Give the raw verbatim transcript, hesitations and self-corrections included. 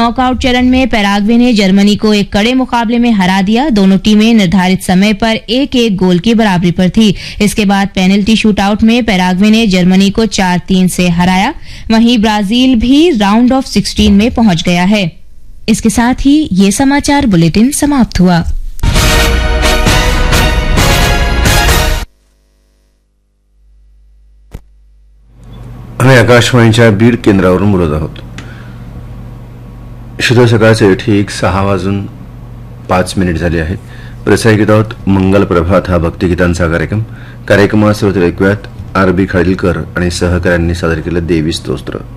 Knockout चरण में Paraguay ने जर्मनी को एक कड़े मुकाबले में हरा दिया। दोनों टीमें निर्धारित समय पर एक एक गोल की बराबरी पर थी। इसके बाद पेनल्टी शूटआउट में पैराग्वे ने जर्मनी को चार तीन से हराया। वहीं ब्राजील भी राउंड ऑफ सिक्सटीन में पहुंच गया है। इसके साथ ही ये समाचार बुलेटिन समाप्त हुआ। आम्ही आकाशवाणीच्या बीड केंद्रावरून बोलत आहोत। शुद्ध सकाळचे ठीक सहा वाजून पाच मिनिट झाले आहेत। प्रसारित आहोत मंगल प्रभात हा भक्तिगीतांचा कार्यक्रम। कार्यक्रमात श्रोते ऐकूयात आर बी खाडीलकर आणि सहकाऱ्यांनी सादर केलं देवी स्तोत्र।